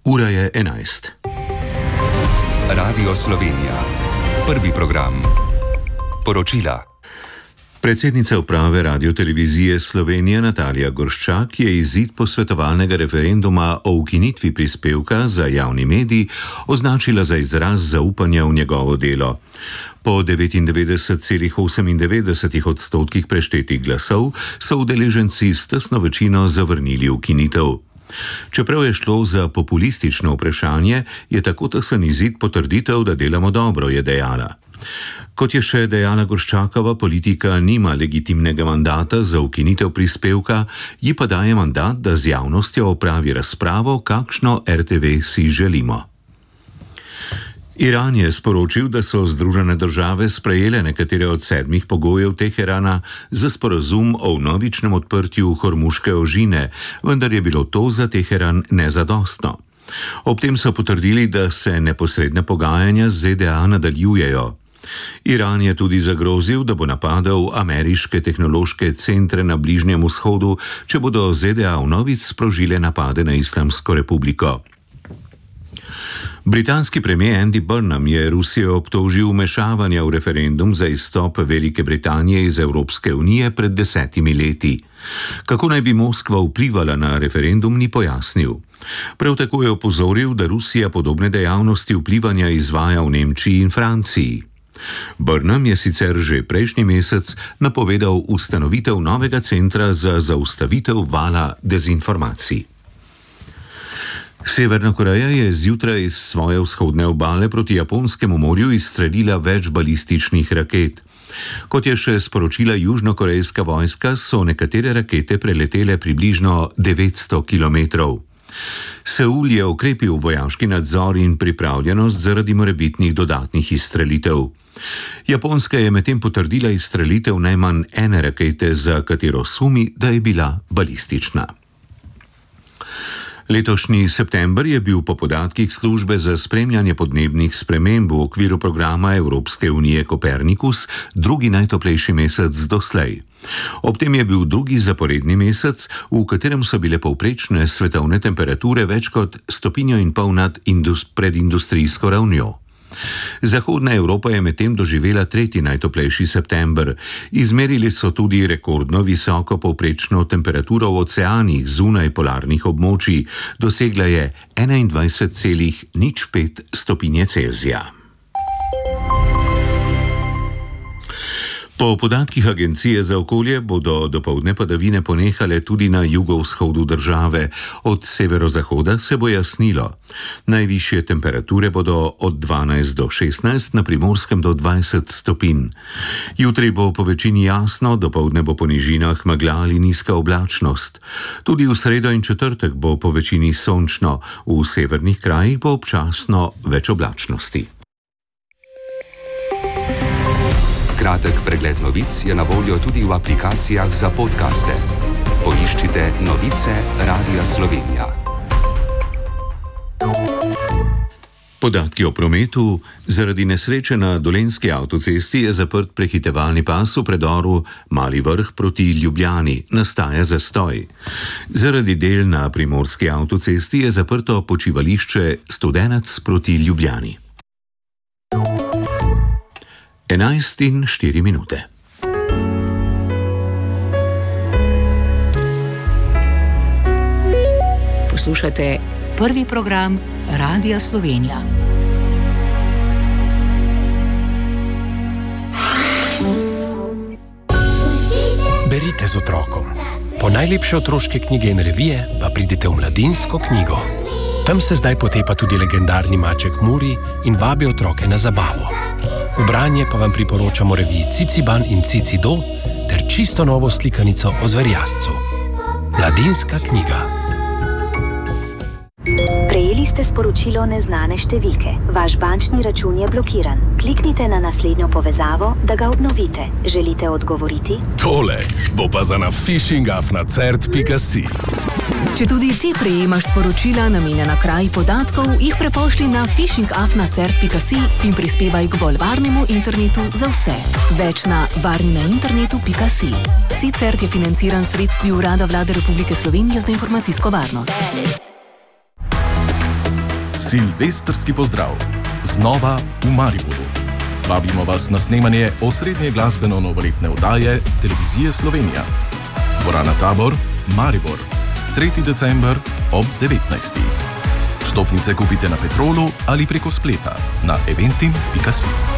Ura je 11. Radio Slovenija. Prvi program. Poročila. Predsednica uprave Radiotelevizije Slovenija Natalija Gorščak je izid posvetovalnega referenduma o ukinitvi prispevka za javni medij označila za izraz zaupanja v njegovo delo. Po 99,98% preštetih glasov so udeleženci s tesno večino zavrnili ukinitev. Čeprav je šlo za populistično vprašanje, je tako tesen izid potrditev, da delamo dobro, je dejala. Kot je še dejala Gorščakova, politika nima legitimnega mandata za ukinitev prispevka, ji pa daje mandat, da z javnostjo opravi razpravo, kakšno RTV si želimo. Iran je sporočil, da so Združene države sprejele nekatere od 7 pogojev Teherana za sporazum o vnovičnem odprtju Hormuške ožine, vendar je bilo to za Teheran nezadostno. Ob tem so potrdili, da se neposredne pogajanja z ZDA nadaljujejo. Iran je tudi zagrozil, da bo napadel ameriške tehnološke centre na Bližnjem vzhodu, če bodo ZDA vnovič sprožile napade na Islamsko republiko. Britanski premijer Andy Burnham je Rusijo obtožil vmešavanja v referendum za izstop Velike Britanije iz Evropske unije pred 10 leti. Kako naj bi Moskva vplivala na referendum, ni pojasnil. Prav tako je opozoril, da Rusija podobne dejavnosti vplivanja izvaja v Nemčiji in Franciji. Burnham je sicer že prejšnji mesec napovedal ustanovitev novega centra za zaustavitev vala dezinformacij. Severna Koreja je zjutraj iz svoje vzhodne obale proti Japonskemu morju izstrelila več balističnih raket. Kot je še sporočila južnokorejska vojska, so nekatere rakete preletele približno 900 kilometrov. Seul je okrepil vojaški nadzor in pripravljenost zaradi morebitnih dodatnih izstrelitev. Japonska je medtem potrdila izstrelitev najmanj ene rakete, za katero sumi, da je bila balistična. Letošnji september je bil po podatkih službe za spremljanje podnebnih sprememb v okviru programa Evropske unije Kopernikus drugi najtoplejši mesec doslej. Ob tem je bil drugi zaporedni mesec, v katerem so bile povprečne svetovne temperature več kot 1,5 stopinje nad predindustrijsko ravnjo. Zahodna Evropa je medtem doživela tretji najtoplejši september. Izmerili so tudi rekordno visoko povprečno temperaturo v oceanih zunaj polarnih območij. Dosegla je 21,05 stopinje Celzija. Po podatkih Agencije za okolje bodo dopoldne padavine ponehale tudi na jugovzhodu države. Od severozahoda se bo jasnilo. Najvišje temperature bodo od 12 do 16, na Primorskem do 20 stopinj. Jutri bo po večini jasno, dopoldne bo po nižinah megla ali nizka oblačnost. Tudi v sredo in četrtek bo po večini sončno, v severnih krajih bo občasno več oblačnosti. Kratek pregled novic je na voljo tudi v aplikacijah za podcaste. Poiščite novice Radia Slovenija. Podatki o prometu. Zaradi nesreče na Dolenjski avtocesti je zaprt prehitevalni pas v predoru Mali Vrh proti Ljubljani. Nastaja zastoj. Zaradi del na Primorski avtocesti je zaprto počivališče Studenec proti Ljubljani. 11:04. Poslušate prvi program Radia Slovenija. Berite z otrokom. Po najlepše otroške knjige in revije pa pridite v Mladinsko knjigo. Tam se zdaj potepa tudi legendarni maček Muri in vabi otroke na zabavo. V branje pa vam priporočamo reviji Ciciban in Cicido ter čisto novo slikanico o zverjascu. Mladinska knjiga. Prejeli ste sporočilo neznane številke. Vaš bančni račun je blokiran. Kliknite na naslednjo povezavo, da ga obnovite. Želite odgovoriti? Tole bo pa za na phishingafnacert.si. Če tudi ti prejemaš sporočila namenjena kraji podatkov, jih prepošli na phishingafnacert.si in prispevaj k bolj varnemu internetu za vse. Več na varninainternetu.si. Sicer je financiran s sredstvi Urada Vlade Republike Slovenije za informacijsko varnost. Silvestrski pozdrav, znova v Mariboru. Vabimo vas na snemanje osrednje glasbeno-novoletne oddaje Televizije Slovenija. Dvorana Tabor, Maribor, 3. december ob 19. Vstopnice kupite na Petrolu ali preko spleta na eventim.si.